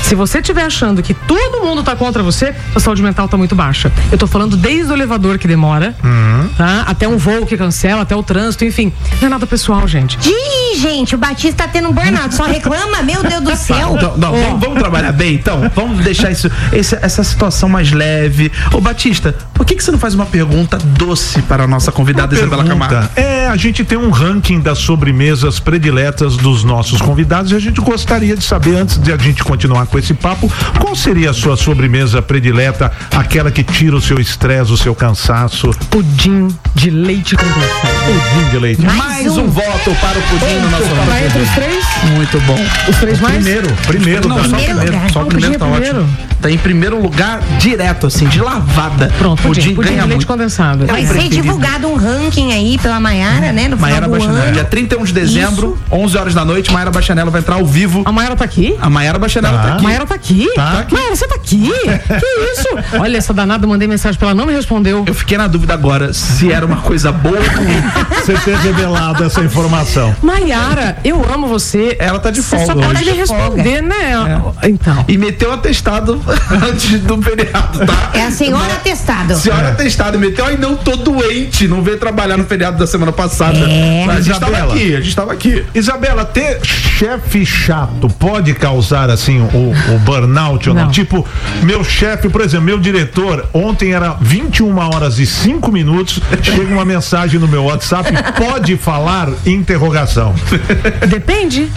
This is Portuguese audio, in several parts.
Se você estiver achando que todo mundo tá contra você, a saúde mental tá muito baixa. Eu tô falando desde o elevador que demora, tá? Até um voo que cancela, até o trânsito, enfim. Não é nada pessoal, gente. Ih, gente, o Batista tá tendo um burnout, só reclama, meu Deus do céu. Vamos trabalhar bem, então? Vamos deixar essa situação mais leve. Ô, Batista, por que você não faz uma pergunta doce para a nossa convidada Isabela Camargo? A gente tem um ranking das sobremesas prediletas dos nossos convidados e a gente gostaria de saber, antes de a gente continuar com esse papo, qual seria a sua sobremesa predileta, aquela que tira o seu estresse, o seu cansaço? Pudim de leite condensado. Pudim de leite. Mais um voto para o pudim no nosso ranking. Tá entre os três? Muito bom. Os três mais? Primeiro. Não, só o primeiro. Só o primeiro tá ótimo. Tá em primeiro lugar direto, assim, de lavada. Pronto, pudim ganha de leite muito. condensado. Vai ser divulgado um ranking aí pela Maiara, né? No Maiara final do Bachanello. ano. Dia 31 de dezembro, 11 horas da noite, Maiara Bachanello vai entrar ao vivo. A Maiara tá aqui? A Maiara Bachanello tá aqui. Maiara tá aqui? Tá aqui. Maiara, você tá aqui? Que isso? Olha, essa danada, eu mandei mensagem pra ela, não me respondeu. Eu fiquei na dúvida agora se era uma coisa boa ou ruim. Você ter revelado essa informação. Maiara, eu amo você. Ela tá de Você folga só pode hoje. me responder, né? Então. E meteu atestado antes do feriado, tá? É a senhora atestado. Senhora atestado, meteu, ai não, tô doente, não veio trabalhar no feriado da semana passada. A gente tava aqui. Isabela, ter chefe chato pode causar, assim, o burnout ou não? Tipo, meu chefe, por exemplo, meu diretor, ontem era 21 horas e 5 minutos, chega uma mensagem no meu WhatsApp, pode falar? Interrogação. Depende.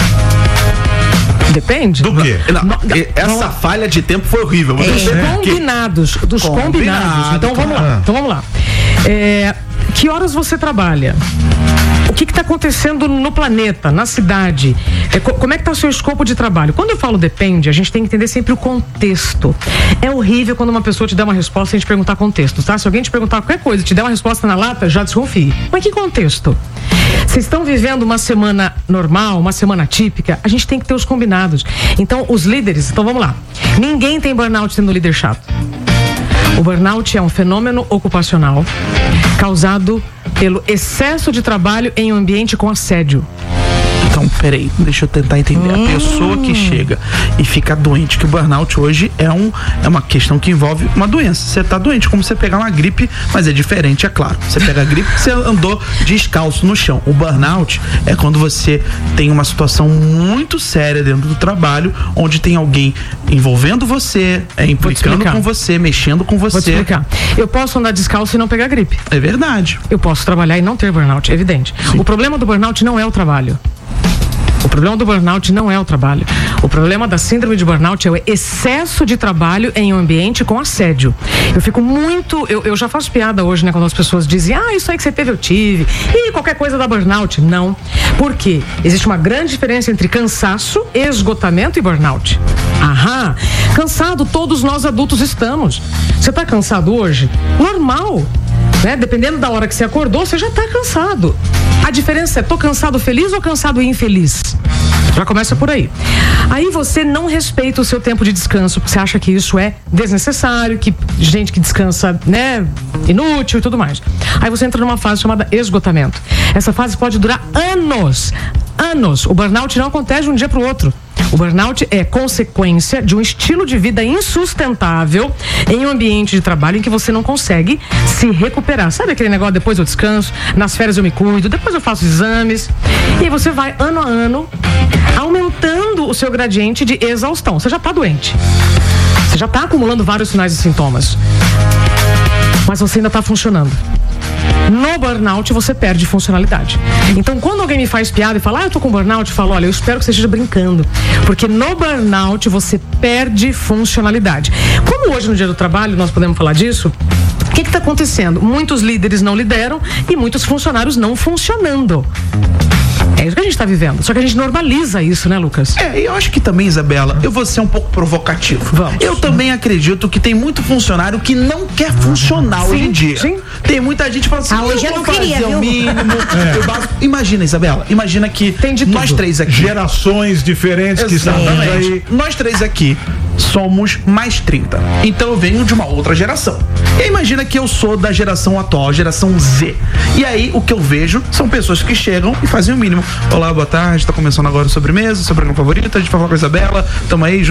Depende. Do quê? Essa falha de tempo foi horrível. Dos combinados. Então vamos lá. Que horas você trabalha? O que está acontecendo no planeta, na cidade? Como é que está o seu escopo de trabalho? Quando eu falo depende, a gente tem que entender sempre o contexto. É horrível quando uma pessoa te dá uma resposta e a gente perguntar contexto, tá? Se alguém te perguntar qualquer coisa e te der uma resposta na lata, já desconfie. Mas que contexto? Vocês estão vivendo uma semana normal, uma semana típica? A gente tem que ter os combinados. Então, os líderes, então vamos lá. Ninguém tem burnout sendo líder chato. O burnout é um fenômeno ocupacional causado pelo excesso de trabalho em um ambiente com assédio. Então, peraí, deixa eu tentar entender. A pessoa que chega e fica doente, que o burnout hoje é uma questão que envolve uma doença. Você tá doente, como você pegar uma gripe, mas é diferente, é claro. Você pega a gripe, você andou descalço no chão. O burnout é quando você tem uma situação muito séria dentro do trabalho, onde tem alguém envolvendo você, implicando com você, mexendo com você. Vou te explicar. Eu posso andar descalço e não pegar gripe. É verdade. Eu posso trabalhar e não ter burnout, é evidente. Sim. O problema do burnout não é o trabalho. O problema do burnout não é o trabalho. O problema da síndrome de burnout é o excesso de trabalho em um ambiente com assédio. Eu fico muito... Eu já faço piada hoje, né? Quando as pessoas dizem, isso aí que você teve, eu tive. E qualquer coisa dá burnout. Não. Por quê? Existe uma grande diferença entre cansaço, esgotamento e burnout. Aham. Cansado, todos nós adultos estamos. Você tá cansado hoje? Normal. Né? Dependendo da hora que você acordou, você já tá cansado. A diferença é, tô cansado feliz ou cansado infeliz? Já começa por aí. Aí você não respeita o seu tempo de descanso, porque você acha que isso é desnecessário, que gente que descansa, né, inútil e tudo mais. Aí você entra numa fase chamada esgotamento. Essa fase pode durar anos. Anos. O burnout não acontece de um dia pro outro. O burnout é consequência de um estilo de vida insustentável em um ambiente de trabalho em que você não consegue se recuperar. Sabe aquele negócio, depois eu descanso, nas férias eu me cuido, depois eu faço exames. E aí você vai, ano a ano, aumentando o seu gradiente de exaustão. Você já está doente. Você já está acumulando vários sinais e sintomas. Mas você ainda está funcionando. No burnout você perde funcionalidade. Então quando alguém me faz piada e fala, eu tô com burnout, eu falo, olha, eu espero que você esteja brincando, porque no burnout você perde funcionalidade. Como hoje no dia do trabalho nós podemos falar disso, o que está acontecendo? Muitos líderes não lideram e muitos funcionários não funcionando. É isso que a gente está vivendo. Só que a gente normaliza isso, né, Lucas? E eu acho que também, Isabela, eu vou ser um pouco provocativo. Vamos. Eu também acredito que tem muito funcionário que não quer funcionar hoje em dia. Sim. Tem muita gente falando assim, hoje eu não queria, fazer o mínimo. Imagina, Isabela, imagina que nós três aqui. Gerações diferentes que estão aí. Nós três aqui somos mais 30. Então eu venho de uma outra geração. E aí imagina que eu sou da geração atual, geração Z. E aí o que eu vejo são pessoas que chegam e fazem o mínimo. Olá, boa tarde, tá começando agora o sobremesa, seu programa favorito, a gente vai falar com a Isabela, tamo aí,